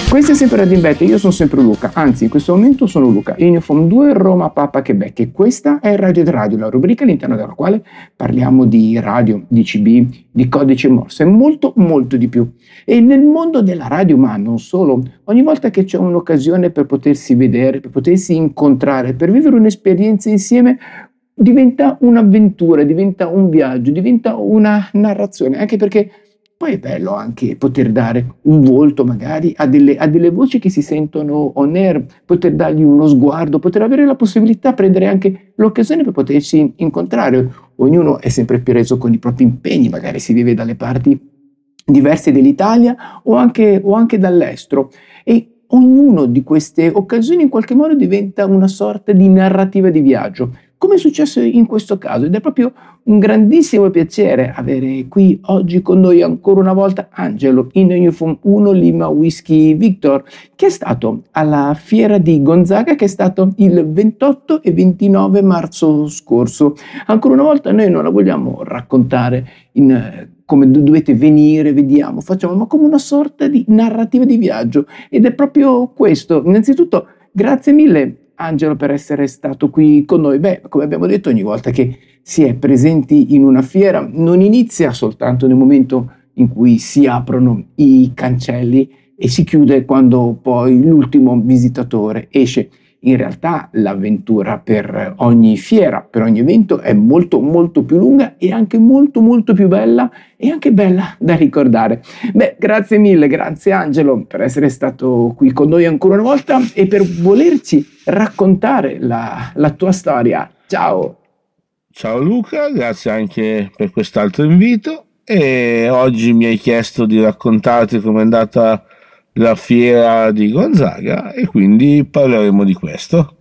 Questo è sempre Radio Imbet, io sono sempre Luca, anzi in questo momento sono Luca, Uniform 2 Roma Papa Quebec e questa è Radio del Radio, la rubrica all'interno della quale parliamo di radio, di CB, di codice Morse e molto molto di più. E nel mondo della radio, ma non solo, ogni volta che c'è un'occasione per potersi vedere, per potersi incontrare, per vivere un'esperienza insieme, diventa un'avventura, diventa un viaggio, diventa una narrazione, anche perché poi è bello anche poter dare un volto magari a delle voci che si sentono on air, poter dargli uno sguardo, poter avere la possibilità, prendere anche l'occasione per potersi incontrare. Ognuno è sempre più reso con i propri impegni, magari si vive dalle parti diverse dell'Italia o anche dall'estero. E ognuno di queste occasioni in qualche modo diventa una sorta di narrativa di viaggio, come è successo in questo caso, ed è proprio un grandissimo piacere avere qui oggi con noi ancora una volta Angelo in Uniform 1 Lima Whisky Victor, che è stato alla fiera di Gonzaga, che è stato il 28 e 29 marzo scorso. Ancora una volta noi non la vogliamo raccontare come dovete venire, vediamo, facciamo, ma come una sorta di narrativa di viaggio, ed è proprio questo. Innanzitutto grazie mille Angelo per essere stato qui con noi. Beh, come abbiamo detto, ogni volta che si è presenti in una fiera non inizia soltanto nel momento in cui si aprono i cancelli e si chiude quando poi l'ultimo visitatore esce. In realtà l'avventura per ogni fiera, per ogni evento è molto molto più lunga e anche molto molto più bella, e anche bella da ricordare. Beh, grazie mille, grazie Angelo per essere stato qui con noi ancora una volta e per volerci raccontare la tua storia. Ciao! Ciao Luca, grazie anche per quest'altro invito, e oggi mi hai chiesto di raccontarti com'è andata la fiera di Gonzaga e quindi parleremo di questo.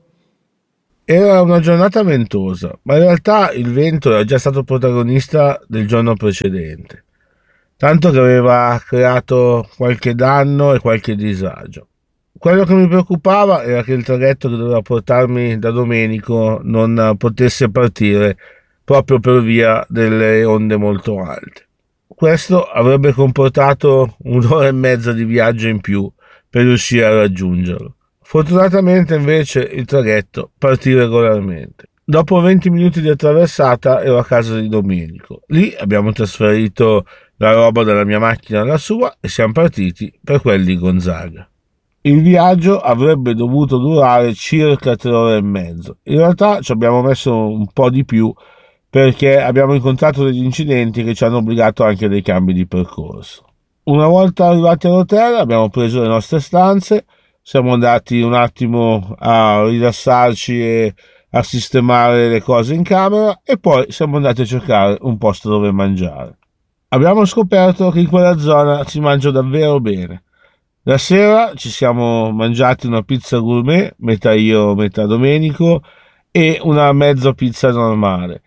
Era una giornata ventosa, ma in realtà il vento era già stato protagonista del giorno precedente, tanto che aveva creato qualche danno e qualche disagio. Quello che mi preoccupava era che il traghetto che doveva portarmi da Domenico non potesse partire proprio per via delle onde molto alte. Questo avrebbe comportato un'ora e mezza di viaggio in più per riuscire a raggiungerlo. Fortunatamente invece il traghetto partì regolarmente. Dopo 20 minuti di attraversata ero a casa di Domenico. Lì abbiamo trasferito la roba dalla mia macchina alla sua e siamo partiti per quel di Gonzaga. Il viaggio avrebbe dovuto durare circa 3 ore e mezzo. In realtà ci abbiamo messo un po' di più perché abbiamo incontrato degli incidenti che ci hanno obbligato anche a dei cambi di percorso. Una volta arrivati all'hotel abbiamo preso le nostre stanze, siamo andati un attimo a rilassarci e a sistemare le cose in camera e poi siamo andati a cercare un posto dove mangiare. Abbiamo scoperto che in quella zona si mangia davvero bene. La sera ci siamo mangiati una pizza gourmet, metà io, metà Domenico, e una mezza pizza normale.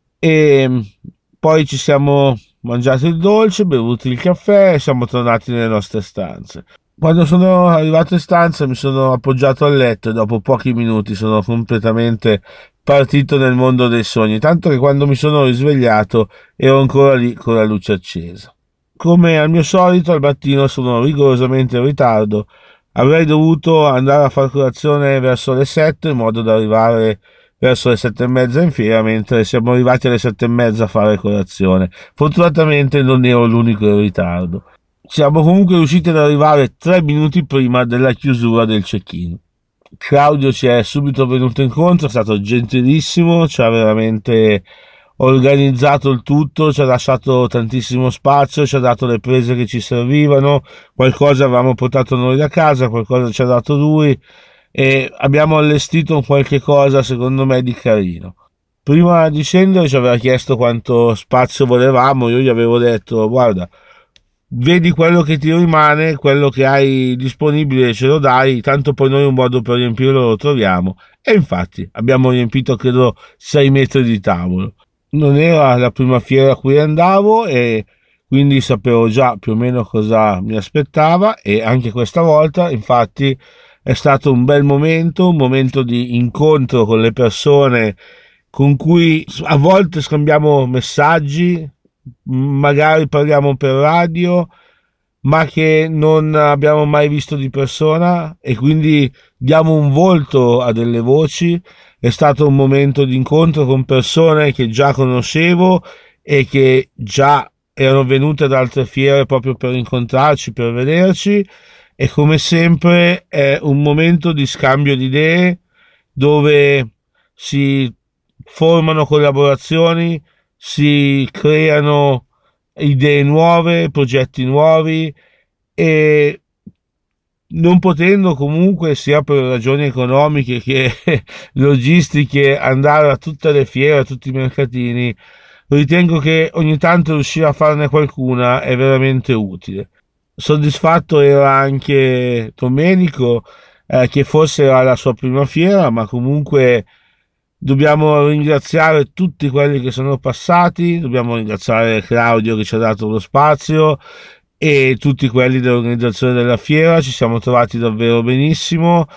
E poi ci siamo mangiati il dolce, bevuti il caffè e siamo tornati nelle nostre stanze. Quando sono arrivato in stanza mi sono appoggiato al letto e dopo pochi minuti sono completamente partito nel mondo dei sogni, tanto che quando mi sono risvegliato ero ancora lì con la luce accesa. Come al mio solito al mattino sono rigorosamente in ritardo, avrei dovuto andare a fare colazione verso le 7 in modo da arrivare verso le 7:30 in fiera, mentre siamo arrivati alle 7:30 a fare colazione. Fortunatamente non ero l'unico in ritardo. Siamo comunque riusciti ad arrivare 3 minuti prima della chiusura del check-in. Claudio ci è subito venuto incontro, è stato gentilissimo, ci ha veramente organizzato il tutto, ci ha lasciato tantissimo spazio, ci ha dato le prese che ci servivano, qualcosa avevamo portato noi da casa, qualcosa ci ha dato lui e abbiamo allestito un qualche cosa secondo me di carino. Prima di scendere ci aveva chiesto quanto spazio volevamo, io gli avevo detto guarda, vedi quello che ti rimane, quello che hai disponibile ce lo dai, tanto poi noi un modo per riempirlo lo troviamo, e infatti abbiamo riempito credo 6 metri di tavolo. Non era la prima fiera a cui andavo e quindi sapevo già più o meno cosa mi aspettava, e anche questa volta infatti è stato un bel momento, un momento di incontro con le persone con cui a volte scambiamo messaggi, magari parliamo per radio, ma che non abbiamo mai visto di persona, e quindi diamo un volto a delle voci. È stato un momento di incontro con persone che già conoscevo e che già erano venute da altre fiere proprio per incontrarci, per vederci, e come sempre è un momento di scambio di idee dove si formano collaborazioni, si creano idee nuove, progetti nuovi, e non potendo comunque, sia per ragioni economiche che logistiche, andare a tutte le fiere, a tutti i mercatini, ritengo che ogni tanto riuscire a farne qualcuna è veramente utile. Soddisfatto era anche Domenico, che forse era la sua prima fiera, ma comunque dobbiamo ringraziare tutti quelli che sono passati, dobbiamo ringraziare Claudio che ci ha dato lo spazio e tutti quelli dell'organizzazione della fiera. Ci siamo trovati davvero benissimo.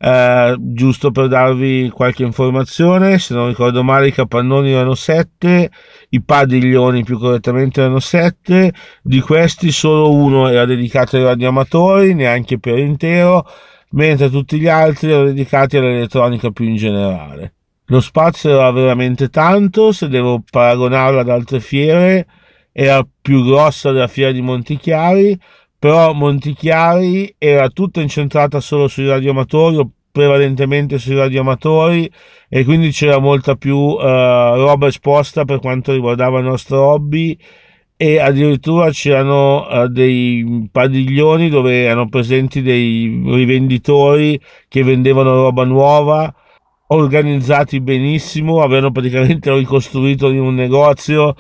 Giusto per darvi qualche informazione, se non ricordo male i capannoni erano 7, i padiglioni più correttamente erano 7, di questi solo uno era dedicato ai radioamatori, neanche per intero, mentre tutti gli altri erano dedicati all'elettronica più in generale. Lo spazio era veramente tanto, se devo paragonarlo ad altre fiere era più grossa della fiera di Montichiari, però Montichiari era tutta incentrata solo sui radioamatori, o prevalentemente sui radioamatori, e quindi c'era molta più roba esposta per quanto riguardava il nostro hobby, e addirittura c'erano dei padiglioni dove erano presenti dei rivenditori che vendevano roba nuova, organizzati benissimo, avevano praticamente ricostruito in un negozio,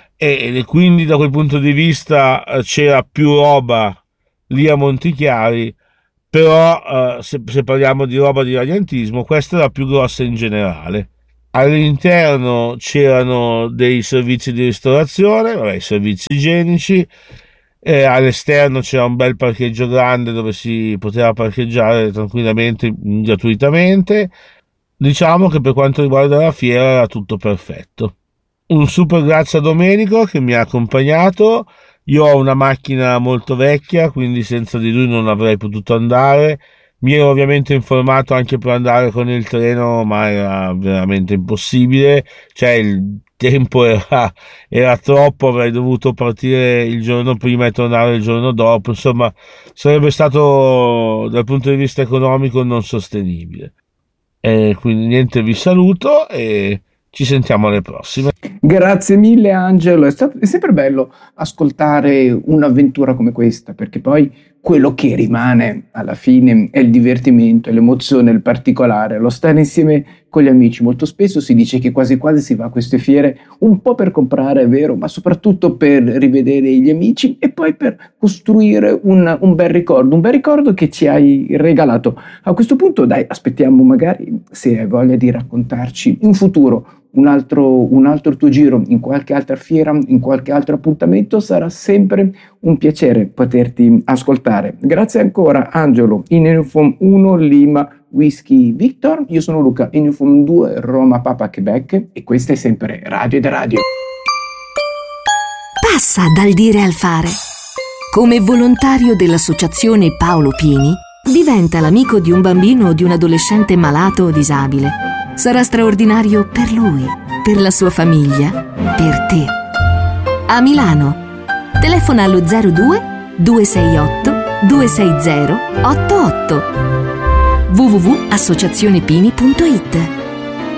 e quindi da quel punto di vista c'era più roba lì a Montichiari, però se parliamo di roba di radiantismo, questa era più grossa in generale. All'interno c'erano dei servizi di ristorazione, vabbè, servizi igienici, all'esterno c'era un bel parcheggio grande dove si poteva parcheggiare tranquillamente, gratuitamente. Diciamo che per quanto riguarda la fiera era tutto perfetto. Un super grazie a Domenico che mi ha accompagnato. Io ho una macchina molto vecchia, quindi senza di lui non avrei potuto andare. Mi ero ovviamente informato anche per andare con il treno, ma era veramente impossibile, cioè il tempo era troppo, avrei dovuto partire il giorno prima e tornare il giorno dopo, insomma sarebbe stato dal punto di vista economico non sostenibile. Quindi niente, vi saluto e ci sentiamo alle prossime. Grazie mille Angelo, è sempre bello ascoltare un'avventura come questa, perché poi quello che rimane alla fine è il divertimento, è l'emozione, il particolare, lo stare insieme con gli amici. Molto spesso si dice che quasi quasi si va a queste fiere un po' per comprare, è vero, ma soprattutto per rivedere gli amici e poi per costruire un bel ricordo che ci hai regalato. A questo punto dai, aspettiamo magari, se hai voglia di raccontarci in futuro un altro tuo giro in qualche altra fiera, in qualche altro appuntamento, sarà sempre un piacere poterti ascoltare. Grazie ancora Angelo, in Uniform 1 Lima Whisky Victor. Io sono Luca, in Uniform 2 Roma Papa Quebec, e questa è sempre Radio ed Radio. Passa dal dire al fare. Come volontario dell'associazione Paolo Pieni, diventa l'amico di un bambino o di un adolescente malato o disabile. Sarà straordinario per lui, per la sua famiglia, per te. A Milano. Telefona allo 02 268 260 88. www.associazionepini.it.